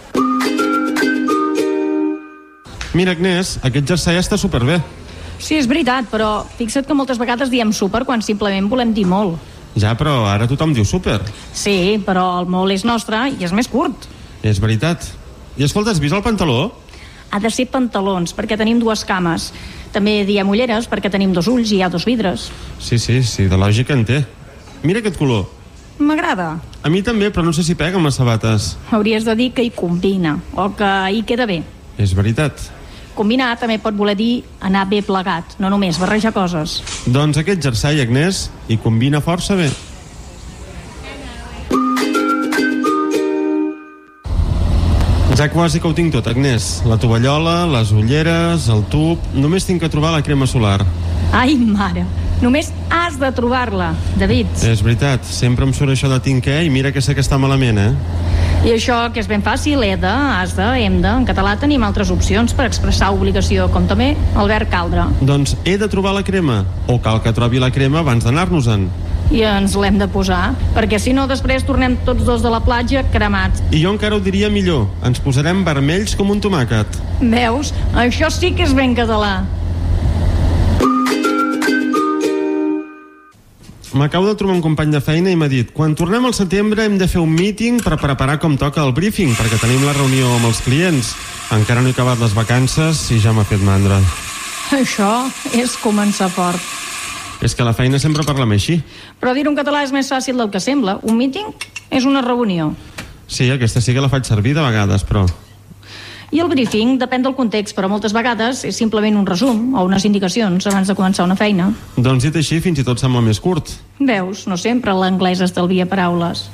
Mira, Agnès, aquest jersei està superbé.
Sí, és veritat, però fixa't que moltes vegades diem super quan simplement volem dir molt.
Ja, però ara tothom diu super.
Sí, però el molt és nostre i és més curt.
És veritat. I escolta, has vist el pantaló?
Ha de ser pantalons, perquè tenim dues cames. També diem ulleres, perquè tenim dos ulls i hi ha dos vidres.
Sí, sí, sí, de lògica en té. Mira aquest color.
M'agrada.
A mi també, però no sé si pega amb les sabates.
Hauries de dir que hi combina, o que hi queda bé.
És veritat.
combinar també pot voler dir anar bé plegat, no només barrejar coses.
Doncs aquest jersei, Agnès, hi combina força bé. Ja quasi que ho tinc tot, Agnès. La tovallola, les ulleres, el tub... Només tinc que trobar la crema solar.
Ai, mare, només has de trobar-la, David.
És veritat, sempre em surt això de tinc què i mira que sé que està malament, eh?
I això, que és ben fàcil, he de, has de, hem de... En català tenim altres opcions per expressar obligació, com també el verb caldre.
Doncs he de trobar la crema, o cal que trobi la crema abans d'anar-nos-en.
I ens l'hem de posar, perquè si no després tornem tots dos de la platja cremats.
I jo encara ho diria millor, ens posarem vermells com un tomàquet.
Veus? Això sí que és ben català.
M'acabo de trobar un company de feina i m'ha dit: quan tornem al setembre hem de fer un meeting per preparar com toca el briefing, perquè tenim la reunió amb els clients. Encara no he acabat les vacances i ja m'ha fet mandra.
Això és començar fort.
És que a la feina sempre parlem així.
Però dir-ho en català és més fàcil del que sembla. Un meeting és una reunió.
Sí, aquesta sí que la faig servir de vegades, però...
I el briefing depèn del context, però moltes vegades és simplement un resum o unes indicacions abans de començar una feina.
Doncs dit així, fins i tot sembla més curt.
Veus, no sempre l'anglès estalvia paraules.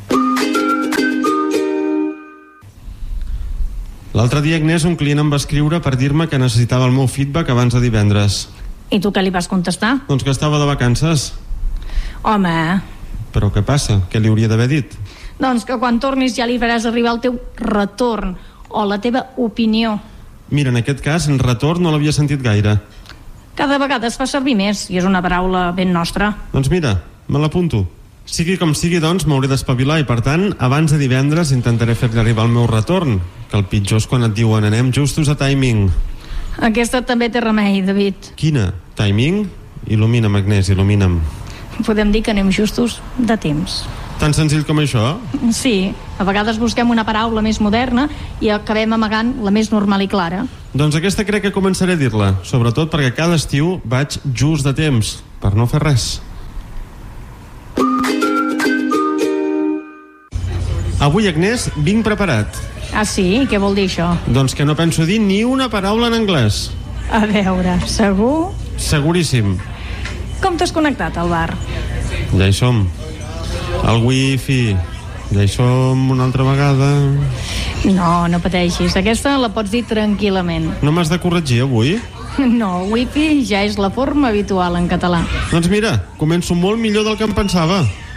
L'altre dia, Agnès, un client em va escriure per dir-me que necessitava el meu feedback abans de divendres.
I tu què li vas contestar?
Doncs que estava de vacances.
Home...
Però què passa? Què li hauria d'haver dit?
Doncs que quan tornis ja li faràs arribar el teu retorn o la teva opinió.
Mira, en aquest cas, en retorn no l'havia sentit gaire.
Cada vegada es fa servir més i és una paraula ben nostra.
Doncs mira, me l'apunto. Sigui com sigui, doncs, m'hauré d'espavilar i, per tant, abans de divendres intentaré fer-li arribar el meu retorn, que el pitjor és quan et diuen anem justos a timing.
Aquesta també té remei, David.
Quina? Timing? Il·lumina'm, Agnès, il·lumina'm.
Podem dir que anem justos de temps.
Tan senzill com això?
Sí, a vegades busquem una paraula més moderna i acabem amagant la més normal i clara.
Doncs aquesta crec que començaré a dir-la, sobretot perquè cada estiu vaig just de temps, per no fer res. Avui, Agnès, vinc preparat.
Ah, sí? Què vol dir això?
Doncs que no penso dir ni una paraula en anglès.
A veure, segur?
Seguríssim.
Com t'has connectat al bar?
Ja hi som. El wifi. Ja hi som una altra vegada.
No, no pateixis. Aquesta la pots dir tranquil·lament.
No m'has de corregir avui?
No, wifi ja és la forma habitual en català.
Doncs mira, començo molt millor del que em pensava.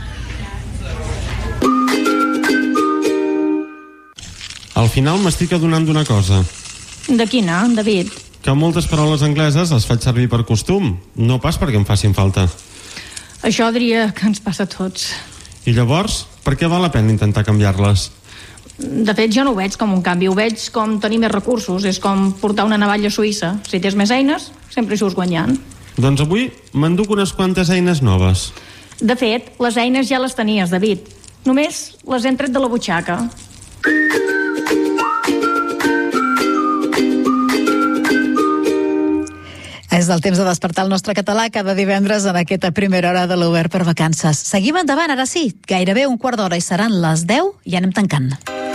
Al final m'estic adonant d'una cosa.
De quina, David?
Que moltes paraules angleses les faig servir per costum, no pas perquè em facin falta.
Això diria que ens passa a tots.
I llavors, per què val la pena intentar canviar-les?
De fet, jo no ho veig com un canvi, ho veig com tenir més recursos. És com portar una navalla suïssa. Si tens més eines, sempre hi surts guanyant.
Doncs avui m'enduc unes quantes eines noves.
De fet, les eines ja les tenies, David. Només les hem tret de la butxaca.
És el temps de despertar el nostre català cada divendres en aquesta primera hora de l'Obert per Vacances. Seguim endavant, ara sí, gairebé un quart d'hora i seran les deu i anem tancant.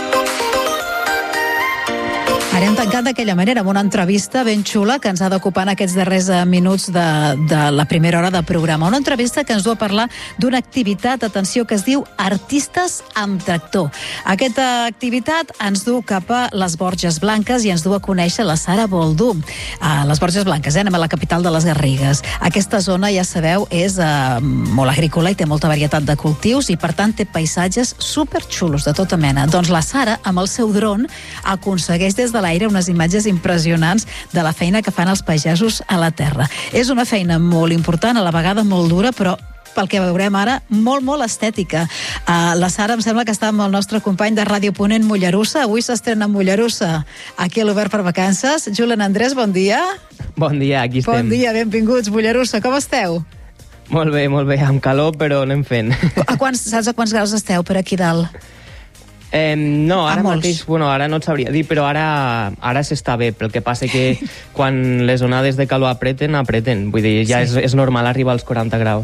Anem tancant d'aquella manera amb una entrevista ben xula que ens ha d'ocupar en aquests darrers minuts de, de la primera hora de programa. Una entrevista que ens du a parlar d'una activitat, atenció, que es diu Artistes amb Tractor. Aquesta activitat ens du cap a les Borges Blanques i ens du a conèixer la Sara Boldú. A les Borges Blanques, eh? Anem a la capital de les Garrigues. Aquesta zona, ja sabeu, és eh, molt agrícola i té molta varietat de cultius i, per tant, té paisatges superxulos de tota mena. Doncs la Sara, amb el seu dron, aconsegueix des de l'aire unes imatges impressionants de la feina que fan els pagesos a la terra. És una feina molt important, a la vegada molt dura, però pel que veurem ara, molt, molt estètica. Uh, la Sara em sembla que està amb el nostre company de Ràdio Ponent, Mollerussa. Avui s'estrena Mollerussa, aquí a l'Obert per Vacances. Julen Andrés, bon dia.
Bon dia, aquí estem.
Bon dia, benvinguts. Mollerussa, com esteu?
Molt bé, molt bé, amb calor, però anem fent.
A quants, saps a quants graus esteu per aquí dalt?
Eh, no, ara mateix, bueno, ara no et sabria dir, però ara, ara s'està bé, però el que passa que quan les onades de calor apreten, apreten. Vull dir, ja sí. és, és normal arribar als quaranta graus.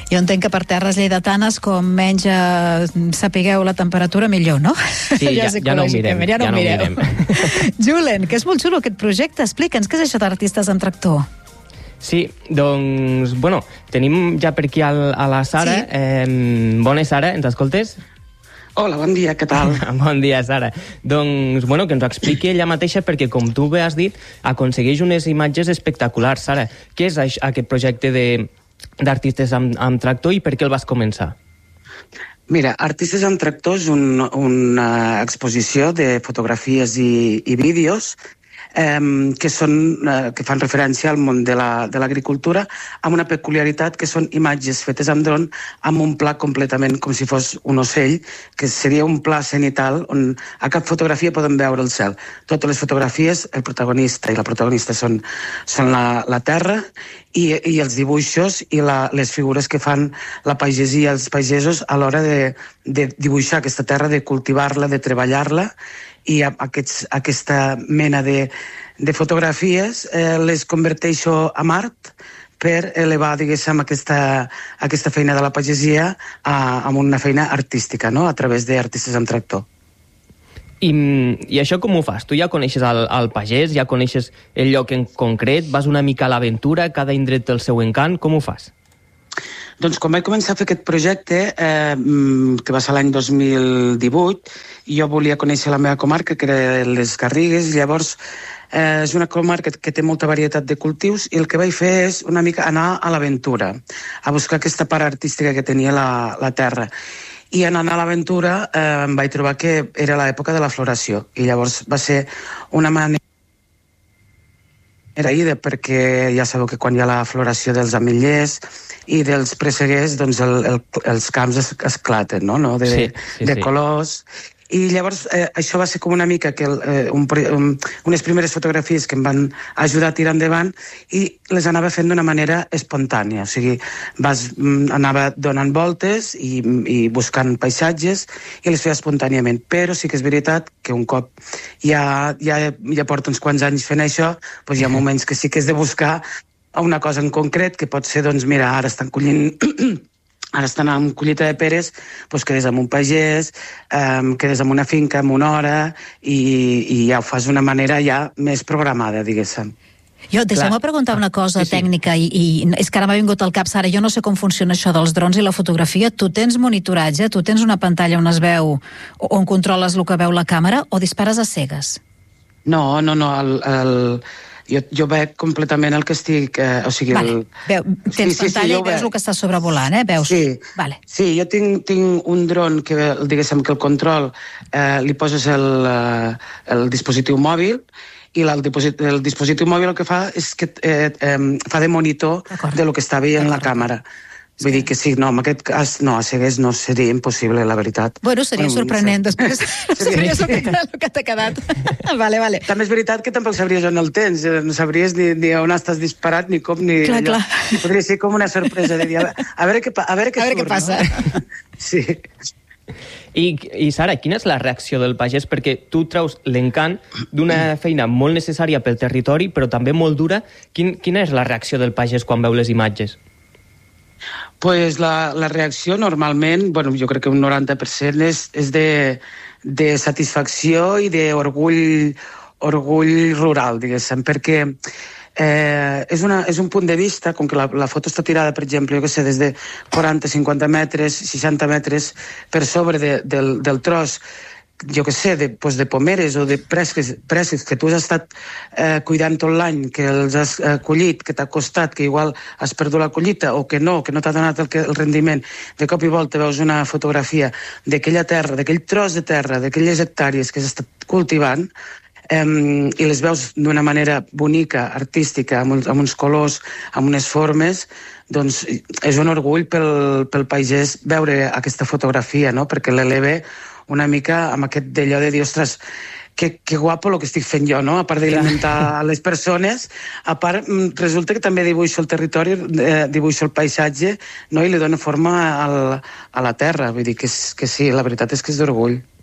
Jo entenc que per terres lleidatanes, com menys eh, sapigueu la temperatura, millor, no?
Sí, ja, ja no ho mirem.
Ja no, ja no ho mirem. Julen, que és molt xulo aquest projecte. Explica'ns què és això d'Artistes en Tractor.
Sí, doncs, bueno, tenim ja per aquí al, a la Sara. Sí. Eh, bona, Sara, ens escoltes?
Hola, bon dia, què tal?
Bon dia, Sara. Doncs, bueno, que ens ho expliqui ella mateixa, perquè, com tu bé has dit, aconsegueix unes imatges espectaculars. Sara, què és aquest projecte d'Artistes amb, amb Tractor i per què el vas començar?
Mira, Artistes amb Tractor és un, una exposició de fotografies i, i vídeos eh, que, són, eh, que fan referència al món de l'agricultura, la, amb una peculiaritat que són imatges fetes amb dron amb un pla completament com si fos un ocell, que seria un pla cenital on a cap fotografia podem veure el cel. Totes les fotografies, el protagonista i la protagonista són, són la, la terra i, i els dibuixos i la, les figures que fan la pagesia, els pagesos a l'hora de, de dibuixar aquesta terra, de cultivar-la, de treballar-la, i aquests, aquesta mena de, de fotografies eh, les converteixo a art per elevar, diguéssim, aquesta, aquesta feina de la pagesia a, a una feina artística, no?, a través d'Artistes amb Tractor.
I, I això com ho fas? Tu ja coneixes el, el pagès, ja coneixes el lloc en concret, vas una mica a l'aventura, cada indret té el seu encant, com ho fas?
Doncs quan vaig començar a fer aquest projecte, eh, que va ser l'any dos mil divuit, jo volia conèixer la meva comarca, que era les Garrigues, i llavors eh, és una comarca que té molta varietat de cultius, i el que vaig fer és una mica anar a l'aventura, a buscar aquesta part artística que tenia la, la terra. I en anar a l'aventura eh, em vaig trobar que era l'època de la floració, i llavors va ser una manera era ida, perquè ja sabeu que quan hi ha la floració dels ametllers i dels presseguers, doncs el, el, els camps es, esclaten, no? no? De, sí, sí, de sí. colors. I llavors eh, això va ser com una mica que el, eh, un, un, unes primeres fotografies que em van ajudar a tirar endavant i les anava fent d'una manera espontània. O sigui, vas, anava donant voltes i, i buscant paisatges i les feia espontàniament. Però sí que és veritat que un cop ja, ja, ja porto uns quants anys fent això, doncs hi ha moments que sí que és de buscar una cosa en concret, que pot ser, doncs mira, ara estan collint... Ara estan amb collita de peres, doncs quedes amb un pagès, eh, quedes amb una finca amb una hora i, i ja ho fas d'una manera ja més programada, diguéssim.
Jo, deixeu-me preguntar una cosa sí, sí. tècnica i, i és que ara m'ha vingut al cap, Sara, jo no sé com funciona això dels drons i la fotografia. Tu tens monitoratge? Tu tens una pantalla on es veu, on controles el que veu la càmera o dispares a cegues?
No, no, no, el... el... Jo, jo veig completament el que estic... Eh, o sigui,
vale.
el...
Veu, tens sí, pantalla sí, sí, i veus el que està sobrevolant, eh? Veus?
Sí,
vale.
sí, jo tinc, tinc un dron que, diguéssim, que el control eh, li poses el, eh, el dispositiu mòbil i el, el dispositiu mòbil el que fa és que eh, eh, fa de monitor de lo que està veient la càmera. Vull dir que sí, no, en aquest cas, no, a cegues no seria impossible, la veritat.
Bueno, seria bueno, sorprenent, sí. després no sabries el que, el que t'ha quedat. vale, vale.
També és veritat que tampoc sabries on el tens, no sabries ni, ni on estàs disparat, ni com, ni...
Clar,
allò.
clar.
Podria ser com una sorpresa de dir, a veure, a veure què, a veure què,
a veure
surt,
què passa.
No? Sí.
I, I, Sara, quina és la reacció del pagès? Perquè tu treus l'encant d'una feina molt necessària pel territori, però també molt dura. Quin, quina és la reacció del pagès quan veu les imatges?
Pues la, la reacció normalment, bueno, jo crec que un noranta per cent és, és de, de satisfacció i d'orgull orgull rural, diguéssim, perquè eh, és, una, és un punt de vista, com que la, la foto està tirada, per exemple, jo que sé, des de quaranta a cinquanta metres, seixanta metres per sobre de, del, del tros, jo que sé, de, pues de pomeres o de presses, presses que tu has estat eh, cuidant tot l'any, que els has eh, collit, que t'ha costat, que igual has perdut la collita o que no, que no t'ha donat el, el rendiment. De cop i volta veus una fotografia d'aquella terra, d'aquell tros de terra, d'aquelles hectàrees que has estat cultivant eh, i les veus d'una manera bonica, artística, amb uns, amb uns colors, amb unes formes, doncs és un orgull pel, pel pagès veure aquesta fotografia, no? Perquè l'eleva una mica amb aquest d'allò de dir, ostres, que, que guapo el que estic fent jo, no? A part d'alimentar les persones, a part resulta que també dibuixo el territori, eh, dibuixo el paisatge, no? I li dono forma al, a la terra, vull dir que, és, que sí, la veritat és que és d'orgull.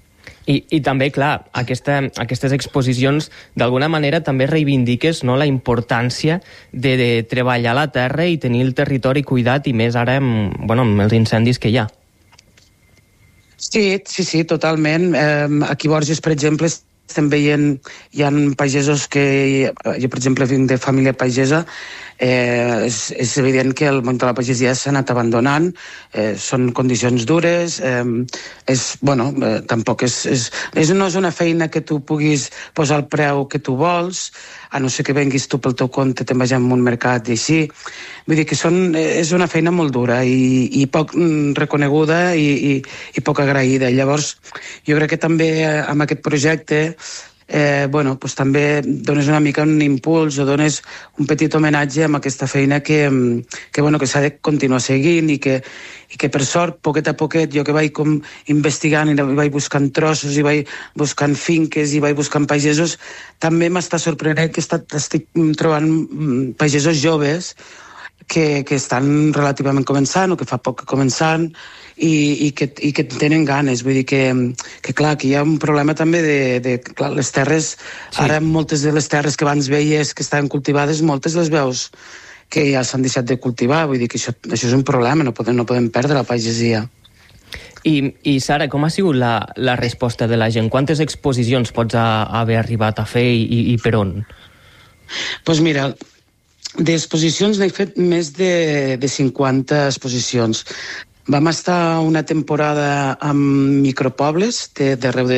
I, i també, clar, aquesta, aquestes exposicions d'alguna manera també reivindiques, no, la importància de, de treballar la terra i tenir el territori cuidat, i més ara amb, bueno, amb els incendis que hi ha.
Sí, sí, sí, totalment. Eh, aquí a Borges, per exemple, estem veient, hi ha pagesos que... Jo, per exemple, vinc de família pagesa, eh, és, és evident que el món de la pagesia s'ha anat abandonant, eh, són condicions dures, eh, és, bueno, eh, tampoc és, és, és... No és una feina que tu puguis posar el preu que tu vols, a no ser que venguis tu pel teu compte, te'n vagis a un mercat i així. Vull dir que són, és una feina molt dura i, i poc reconeguda i, i, i poc agraïda. Llavors, jo crec que també amb aquest projecte eh, bueno, pues també dones una mica un impuls o dones un petit homenatge amb aquesta feina que, que, bueno, que s'ha de continuar seguint i que, i que per sort, poquet a poquet, jo que vaig com investigant i vaig buscant trossos i vaig buscant finques i vaig buscant pagesos, també m'està sorprenent que estic trobant pagesos joves que, que estan relativament començant o que fa poc que començant i, i, que, i que tenen ganes. Vull dir que, que clar, que hi ha un problema també de, de clar, les terres, sí. Ara moltes de les terres que abans veies que estaven cultivades, moltes les veus que ja s'han deixat de cultivar. Vull dir que això, això és un problema, no podem, no podem perdre la pagesia.
I, i Sara, com ha sigut la, la resposta de la gent? Quantes exposicions pots a, haver arribat a fer i, i per on?
Doncs pues mira, d'exposicions n'he fet més de, de cinquanta exposicions. Vam estar una temporada amb micropobles d'arreu de